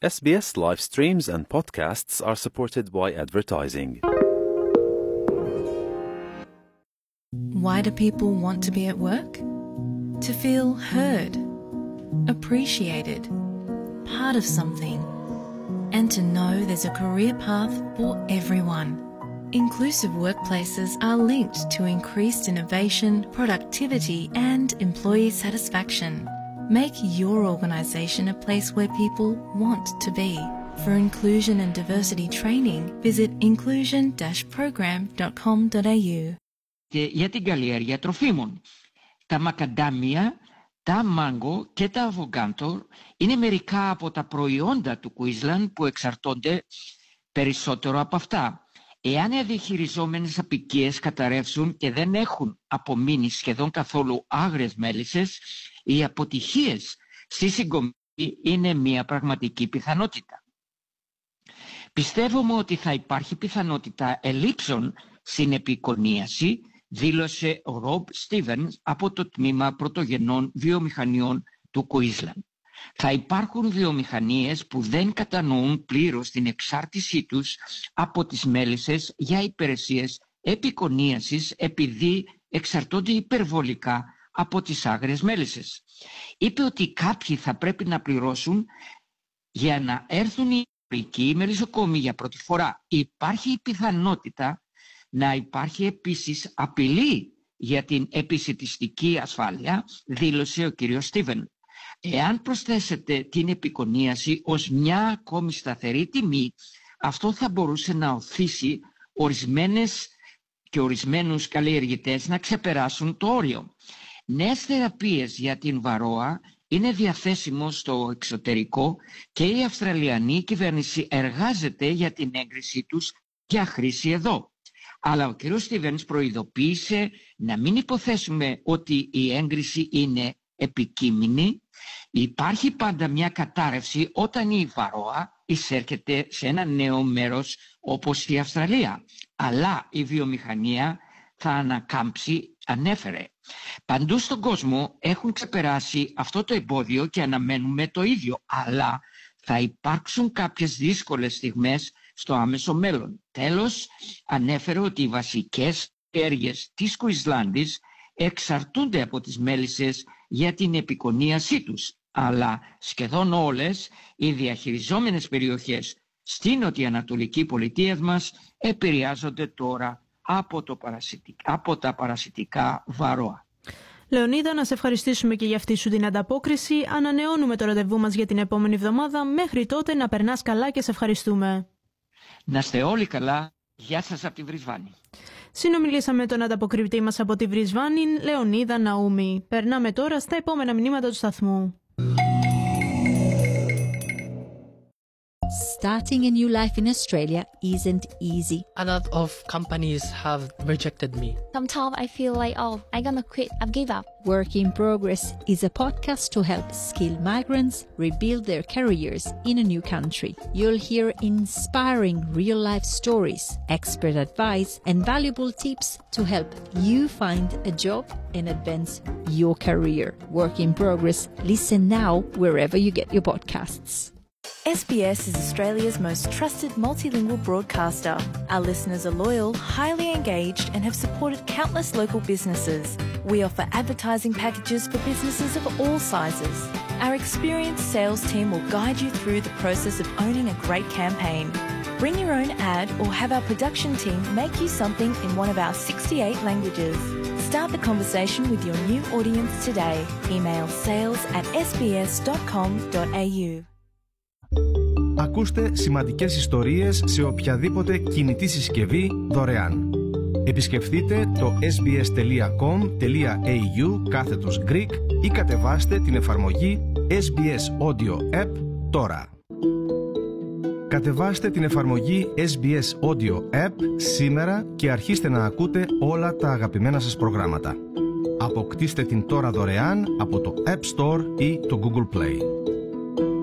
SBS live streams and podcasts are supported by advertising. Why do people want to be at work? To feel heard, appreciated, part of something, and to know there's a career path for everyone. Inclusive workplaces are linked to increased innovation, productivity, and employee satisfaction. Make your organisation a place where people want to be. For inclusion and diversity training, visit inclusion-program.com.au. Και για την καλλιέργεια τροφίμων. Τα μακαντάμια, τα μάγκο και τα αβοκάντο είναι μερικά από τα προϊόντα του Queensland που εξαρτώνται περισσότερο από αυτά. Εάν οι διαχειριζόμενες αποικίες καταρρεύσουν και δεν έχουν απομείνει σχεδόν καθόλου άγριες μέλισσες, οι αποτυχίες στη συγκομιδή είναι μια πραγματική πιθανότητα. Πιστεύουμε ότι θα υπάρχει πιθανότητα ελλείψεων στην επικονίαση, δήλωσε ο Ρομπ Στίβενς από το Τμήμα Πρωτογενών Βιομηχανιών του Queensland. Θα υπάρχουν βιομηχανίες που δεν κατανοούν πλήρως την εξάρτησή τους από τις μέλισσες για υπηρεσίες επικονίασης επειδή εξαρτώνται υπερβολικά από τις άγριες μέλισσες. Είπε ότι κάποιοι θα πρέπει να πληρώσουν για να έρθουν οι εμπορικοί μελισσοκόμοι για πρώτη φορά. Υπάρχει η πιθανότητα να υπάρχει επίσης απειλή για την επισιτιστική ασφάλεια, δήλωσε ο κ. Στίβεν. Εάν προσθέσετε την επικονίαση ως μια ακόμη σταθερή τιμή, αυτό θα μπορούσε να οθήσει ορισμένους καλλιεργητές να ξεπεράσουν το όριο. Νέες θεραπείες για την βαρόα είναι διαθέσιμο στο εξωτερικό και η Αυστραλιανή κυβέρνηση εργάζεται για την έγκρισή τους για χρήση εδώ. Αλλά ο κ. Στίβενς προειδοποίησε να μην υποθέσουμε ότι η έγκριση είναι επικείμενη. Υπάρχει πάντα μια κατάρρευση όταν η βαρόα εισέρχεται σε ένα νέο μέρος όπως η Αυστραλία. Αλλά η βιομηχανία θα ανακάμψει, ανέφερε. Παντού στον κόσμο έχουν ξεπεράσει αυτό το εμπόδιο και αναμένουμε το ίδιο. Αλλά θα υπάρξουν κάποιες δύσκολες στιγμές στο άμεσο μέλλον. Τέλος, ανέφερε ότι οι βασικές έργες της Κουισλάνδης εξαρτούνται από τις μέλισσες για την επικονίασή τους, αλλά σχεδόν όλες οι διαχειριζόμενες περιοχές στην νοτιοανατολική πολιτεία μας επηρεάζονται τώρα από τα παρασιτικά βαρόα. Λεωνίδα, να σε ευχαριστήσουμε και για αυτή σου την ανταπόκριση. Ανανεώνουμε το ραντεβού μας για την επόμενη εβδομάδα. Μέχρι τότε να περνάς καλά και σε ευχαριστούμε. Να είστε όλοι καλά. Γεια σας από τη Βρισβάνη. Συνομιλήσαμε με τον ανταποκριπτή μας από τη Βρισβάνη, Λεωνίδα Ναούμι. Περνάμε τώρα στα επόμενα μηνύματα του σταθμού. Starting a new life in Australia isn't easy. A lot of companies have rejected me. Sometimes I feel like, I'm gonna quit, I've give up. Work in Progress is a podcast to help skilled migrants rebuild their careers in a new country. You'll hear inspiring real-life stories, expert advice, and valuable tips to help you find a job and advance your career. Work in Progress. Listen now wherever you get your podcasts. SBS is Australia's most trusted multilingual broadcaster. Our listeners are loyal, highly engaged, and have supported countless local businesses. We offer advertising packages for businesses of all sizes. Our experienced sales team will guide you through the process of owning a great campaign. Bring your own ad or have our production team make you something in one of our 68 languages. Start the conversation with your new audience today. Email sales@sbs.com.au. Ακούστε σημαντικές ιστορίες σε οποιαδήποτε κινητή συσκευή δωρεάν. Επισκεφτείτε το sbs.com.au/Greek ή κατεβάστε την εφαρμογή SBS Audio App τώρα. Κατεβάστε την εφαρμογή SBS Audio App σήμερα και αρχίστε να ακούτε όλα τα αγαπημένα σας προγράμματα. Αποκτήστε την τώρα δωρεάν από το App Store ή το Google Play.